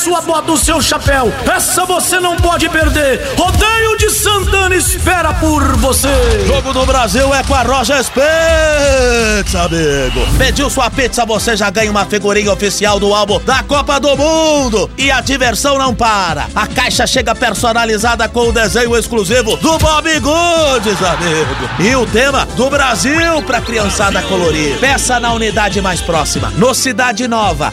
sua bota, o seu chapéu. Essa você não pode perder. Rodeio de Santana espera por você. Jogo do Brasil é com a Rogers Pizza, amigo. Pediu sua pizza, você já ganha uma figurinha oficial do álbum da Copa do Mundo. E a diversão não para. A caixa chega personalizada com o desenho exclusivo do Bob Goods, amigo. E o tema do Brasil pra criançada colorir. Peça na unidade mais próxima. No Cidade Nova,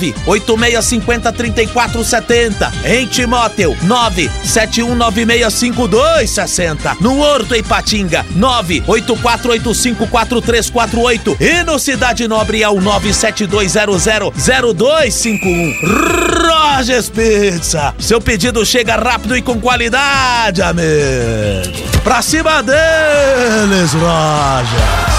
98650-3470. Em Timóteo, 971965260. No Horto, em Patinga, 984854348. E no Cidade Nobre é o 972000251. Rogers Pizza. Seu pedido chega rápido e com qualidade, amigo. Pra cima deles, Rogers.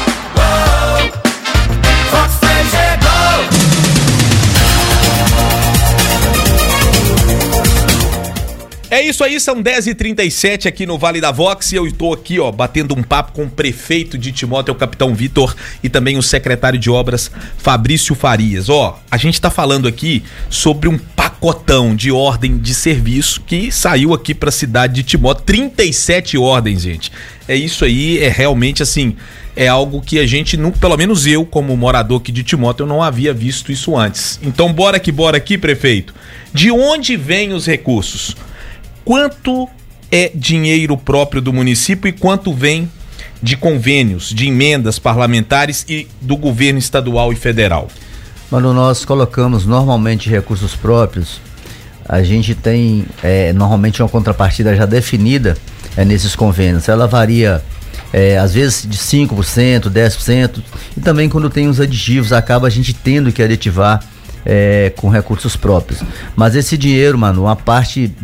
É isso aí, são 10h37 aqui no Vale da Vox e eu estou aqui, batendo um papo com o prefeito de Timóteo, o capitão Vitor, e também o secretário de obras, Fabrício Farias. A gente está falando aqui sobre um pacotão de ordem de serviço que saiu aqui para a cidade de Timóteo, 37 ordens, gente. É isso aí, é realmente assim, é algo que a gente, pelo menos eu, como morador aqui de Timóteo, eu não havia visto isso antes. Então bora aqui, prefeito. De onde vêm os recursos? Quanto é dinheiro próprio do município e quanto vem de convênios, de emendas parlamentares e do governo estadual e federal? Mano, nós colocamos normalmente recursos próprios. A gente tem normalmente uma contrapartida já definida nesses convênios. Ela varia às vezes de 5%, 10%, e também quando tem os aditivos acaba a gente tendo que aditivar com recursos próprios. Mas esse dinheiro, mano, uma parte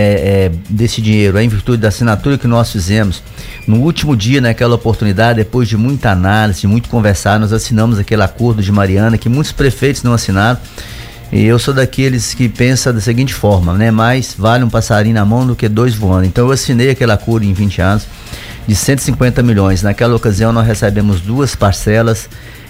desse dinheiro é em virtude da assinatura que nós fizemos no último dia, naquela oportunidade, depois de muita análise, muito conversar, nós assinamos aquele acordo de Mariana que muitos prefeitos não assinaram. E eu sou daqueles que pensa da seguinte forma, né? Mais vale um passarinho na mão do que dois voando. Então eu assinei aquele acordo em 20 anos de 150 milhões. Naquela ocasião nós recebemos 2 parcelas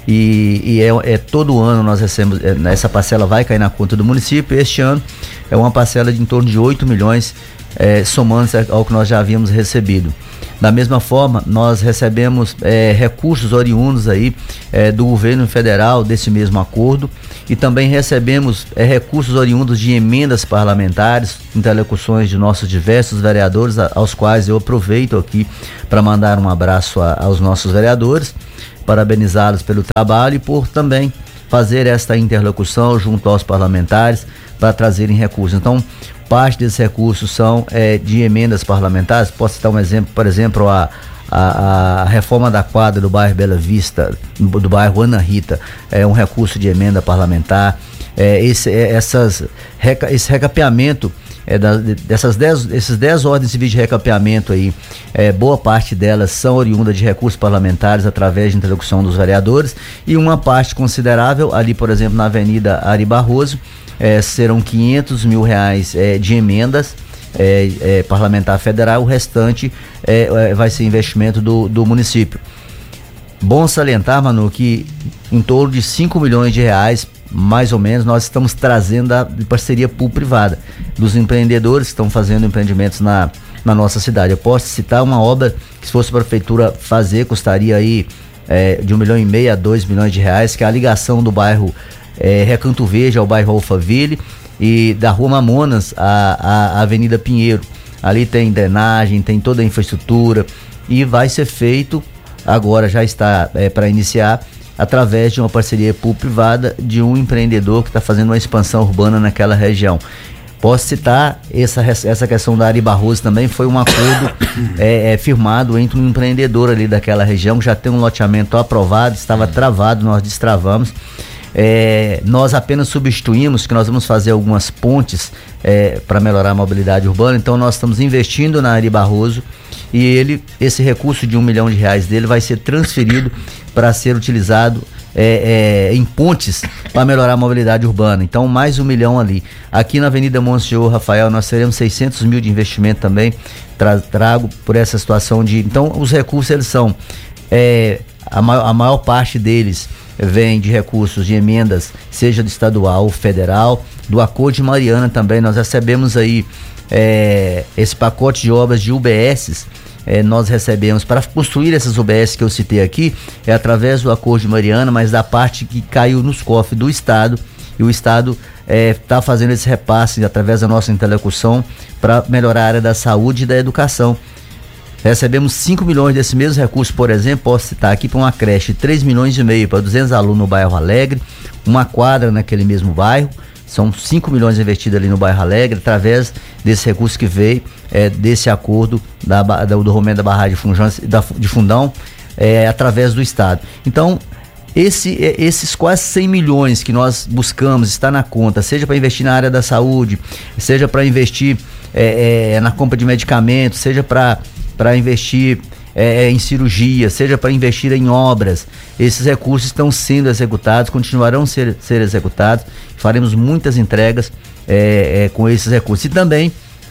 e todo ano nós recebemos, essa parcela vai cair na conta do município. Este ano é uma parcela de em torno de 8 milhões, somando-se ao que nós já havíamos recebido. Da mesma forma, nós recebemos recursos oriundos aí do governo federal desse mesmo acordo, e também recebemos recursos oriundos de emendas parlamentares, interlocuções de nossos diversos vereadores, aos quais eu aproveito aqui para mandar um abraço aos nossos vereadores, parabenizá-los pelo trabalho e por também fazer esta interlocução junto aos parlamentares para trazerem recursos. Então, parte desses recursos são de emendas parlamentares. Posso citar um exemplo, por exemplo, a reforma da quadra do bairro Bela Vista, do bairro Ana Rita, é um recurso de emenda parlamentar. Esse recapeamento esses 10 ordens civis de recapeamento aí, boa parte delas são oriundas de recursos parlamentares através de interlocução dos vereadores, e uma parte considerável ali, por exemplo, na Avenida Ari Barroso, serão 500 mil reais de emendas parlamentar federal. O restante vai ser investimento do município. Bom salientar, Manu, que em torno de 5 milhões de reais mais ou menos nós estamos trazendo de parceria público-privada, dos empreendedores que estão fazendo empreendimentos na nossa cidade. Eu posso citar uma obra que, se fosse a prefeitura fazer, custaria aí de 1,5 milhão a 2 milhões de reais, que é a ligação do bairro Recanto Verde ao bairro Alphaville, e da Rua Mamonas à Avenida Pinheiro. Ali tem drenagem, tem toda a infraestrutura, e vai ser feito, agora já está para iniciar, através de uma parceria público-privada de um empreendedor que está fazendo uma expansão urbana naquela região. Posso citar essa questão da Ari Barroso também, foi um acordo firmado entre um empreendedor ali daquela região, que já tem um loteamento aprovado, estava travado, nós destravamos. Nós apenas substituímos, que nós vamos fazer algumas pontes para melhorar a mobilidade urbana. Então nós estamos investindo na Ari Barroso, e esse recurso de 1 milhão de reais dele vai ser transferido para ser utilizado em pontes para melhorar a mobilidade urbana. Então mais 1 milhão ali. Aqui na Avenida Monsenhor Rafael nós teremos 600 mil de investimento também, trago por essa situação então os recursos eles são, a maior parte deles vem de recursos de emendas, seja do estadual, federal, do Acordo de Mariana também. Nós recebemos aí esse pacote de obras de UBSs. Nós recebemos para construir essas UBS que eu citei aqui, através do Acordo de Mariana, mas da parte que caiu nos cofres do Estado, e o Estado está fazendo esse repasse através da nossa interlocução para melhorar a área da saúde e da educação. Recebemos 5 milhões desses mesmos recursos, por exemplo, posso citar aqui, para uma creche de 3 milhões e meio para 200 alunos no bairro Alegre, uma quadra naquele mesmo bairro. São 5 milhões investidos ali no bairro Alegre, através desse recurso que veio desse acordo do rompimento da barragem de Fundão, através do Estado. Então, esses quase 100 milhões que nós buscamos está na conta, seja para investir na área da saúde, seja para investir na compra de medicamentos, seja para investir em cirurgia, seja para investir em obras. Esses recursos estão sendo executados, continuarão a ser executados. Faremos muitas entregas com esses recursos e também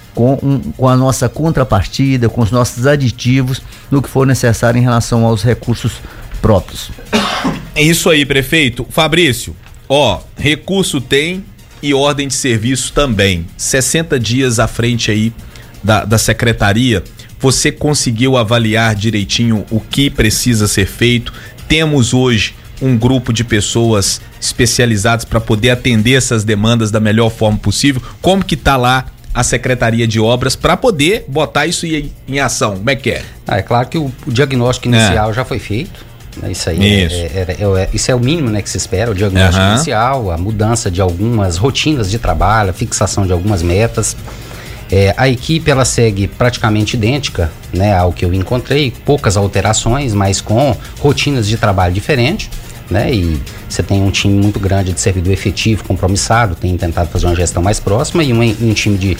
com a nossa contrapartida, com os nossos aditivos no que for necessário em relação aos recursos próprios. É isso aí, prefeito. Fabrício, recurso tem e ordem de serviço também. 60 dias à frente aí da secretaria. Você conseguiu avaliar direitinho o que precisa ser feito? Temos hoje um grupo de pessoas especializadas para poder atender essas demandas da melhor forma possível? Como que tá lá a Secretaria de Obras para poder botar isso em ação? Como é que é? É claro que o diagnóstico inicial já foi feito. Isso aí isso é o mínimo, né, que se espera, o diagnóstico inicial, a mudança de algumas rotinas de trabalho, a fixação de algumas metas. A equipe ela segue praticamente idêntica, né, ao que eu encontrei, poucas alterações, mas com rotinas de trabalho diferentes, né, e você tem um time muito grande de servidor efetivo, compromissado, tem tentado fazer uma gestão mais próxima, e um time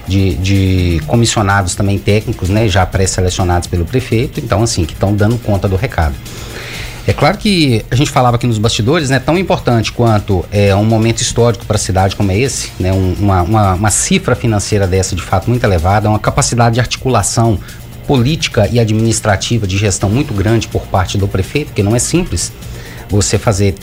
de comissionados também técnicos, né, já pré-selecionados pelo prefeito, então assim, que estão dando conta do recado. É claro que a gente falava aqui nos bastidores, né, tão importante quanto um momento histórico para a cidade como é esse, né, uma cifra financeira dessa de fato muito elevada, uma capacidade de articulação política e administrativa de gestão muito grande por parte do prefeito, porque não é simples você fazer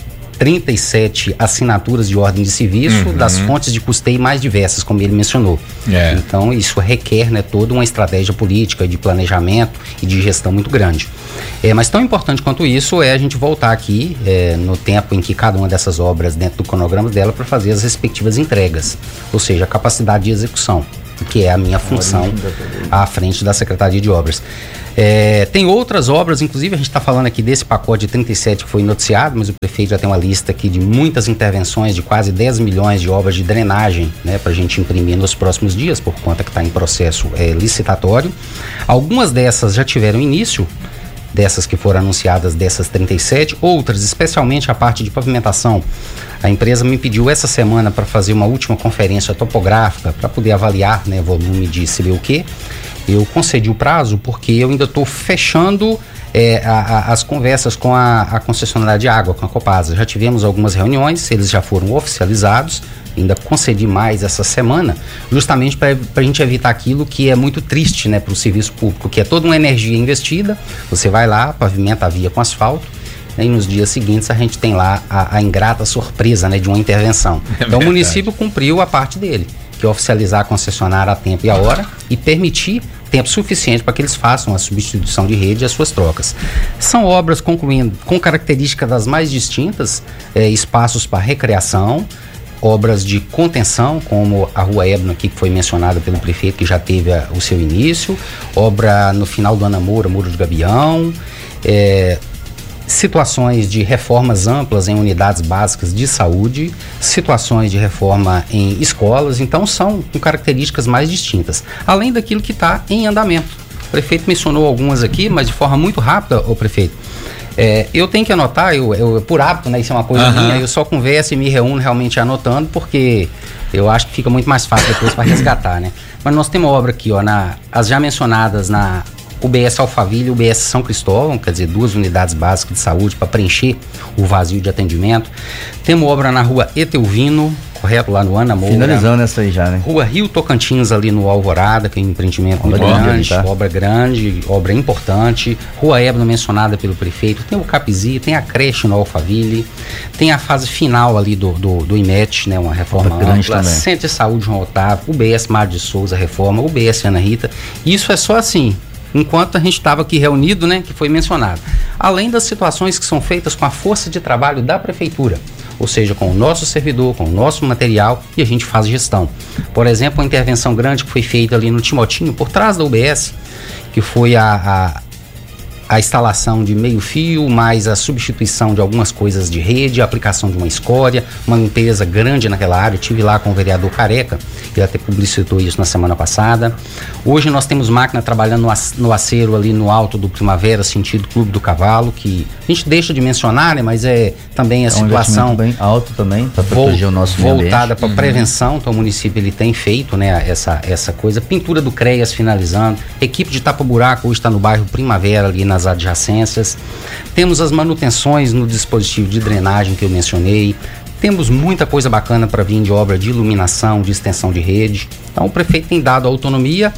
37 assinaturas de ordem de serviço das fontes de custeio mais diversas, como ele mencionou. Então isso requer, né, toda uma estratégia política de planejamento e de gestão muito grande. Mas tão importante quanto isso é a gente voltar aqui no tempo em que cada uma dessas obras dentro do cronograma dela para fazer as respectivas entregas, ou seja, a capacidade de execução, que é a minha função à frente da Secretaria de Obras. Tem outras obras, inclusive a gente está falando aqui desse pacote de 37 que foi noticiado, mas o prefeito já tem uma lista aqui de muitas intervenções de quase 10 milhões de obras de drenagem, né, para a gente imprimir nos próximos dias, por conta que está em processo licitatório. Algumas dessas já tiveram início, dessas que foram anunciadas, dessas 37, outras, especialmente a parte de pavimentação. A empresa me pediu essa semana para fazer uma última conferência topográfica para poder avaliar, né, volume de sei o quê. Eu concedi o prazo porque eu ainda estou fechando as conversas com a concessionária de água, com a Copasa. Já tivemos algumas reuniões, eles já foram oficializados, ainda concedi mais essa semana, justamente para a gente evitar aquilo que é muito triste, né, para o serviço público, que é toda uma energia investida, você vai lá, pavimenta a via com asfalto, e nos dias seguintes a gente tem lá a ingrata surpresa, né, de uma intervenção. Então o município cumpriu a parte dele, que é oficializar a concessionária a tempo e a hora e permitir tempo suficiente para que eles façam a substituição de rede e as suas trocas. São obras concluindo com características das mais distintas, espaços para recreação, obras de contenção, como a Rua Ébano aqui, que foi mencionada pelo prefeito, que já teve o seu início, obra no final do Ana Moura, Muro de Gabião, situações de reformas amplas em unidades básicas de saúde, situações de reforma em escolas, então são com características mais distintas, além daquilo que está em andamento. O prefeito mencionou algumas aqui, mas de forma muito rápida, o prefeito. Eu tenho que anotar, eu por hábito, né, isso é uma coisa minha, eu só converso e me reúno realmente anotando, porque eu acho que fica muito mais fácil depois para resgatar, né? Mas nós temos uma obra aqui, as já mencionadas na UBS Alphaville e UBS São Cristóvão, quer dizer, 2 unidades básicas de saúde para preencher o vazio de atendimento. Temos obra na rua Etelvino, correto? Lá no Ana Moura. Finalizando essa aí já, né? Rua Rio Tocantins, ali no Alvorada, que é um empreendimento muito grande, obra grande, obra importante. Rua Ébano, mencionada pelo prefeito. Tem o Capizi, tem a creche no Alphaville, tem a fase final ali do IMET, né? Uma reforma ampla. Centro de Saúde João Otávio, UBS Mário de Souza, reforma, UBS Ana Rita. Isso é só assim, enquanto a gente estava aqui reunido, né, que foi mencionado. Além das situações que são feitas com a força de trabalho da prefeitura, ou seja, com o nosso servidor, com o nosso material, e a gente faz gestão. Por exemplo, uma intervenção grande que foi feita ali no Timotinho, por trás da UBS, que foi a instalação de meio fio, mais a substituição de algumas coisas de rede, a aplicação de uma escória, uma limpeza grande naquela área. Eu estive lá com o vereador Careca, ele até publicitou isso na semana passada. Hoje nós temos máquina trabalhando no acero ali no alto do Primavera, sentido Clube do Cavalo, que a gente deixa de mencionar, né, mas também a situação bem alto também, para proteger o nosso meio ambiente. Voltada para prevenção, então o município ele tem feito, né, essa coisa. Pintura do CREAS finalizando, equipe de tapa-buraco hoje está no bairro Primavera, ali nas adjacências. Temos as manutenções no dispositivo de drenagem que eu mencionei. Temos muita coisa bacana para vir de obra de iluminação, de extensão de rede. Então o prefeito tem dado autonomia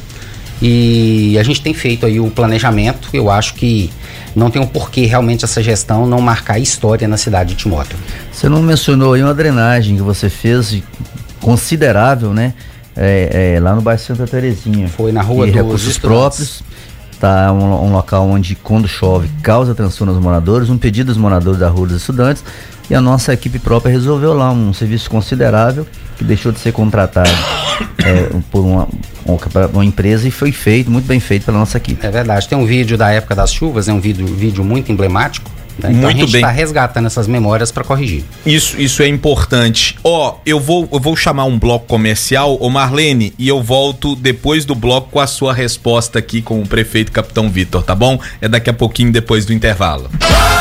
e a gente tem feito aí o planejamento. Eu acho que não tem um porquê realmente essa gestão não marcar história na cidade de Timóteo. Você não mencionou aí uma drenagem que você fez considerável, né? Lá no bairro Santa Terezinha. Foi na rua dos recursos próprios. Tá um local onde, quando chove, causa transtorno aos moradores, um pedido dos moradores da Rua dos Estudantes, e a nossa equipe própria resolveu lá um serviço considerável que deixou de ser contratado por uma empresa e foi feito, muito bem feito pela nossa equipe. É verdade, tem um vídeo da época das chuvas, é um vídeo muito emblemático. Então muito a gente bem. Está resgatando essas memórias para corrigir. Isso é importante. Eu vou chamar um bloco comercial, ô Marlene, e eu volto depois do bloco com a sua resposta aqui com o prefeito Capitão Vitor, tá bom? É daqui a pouquinho depois do intervalo.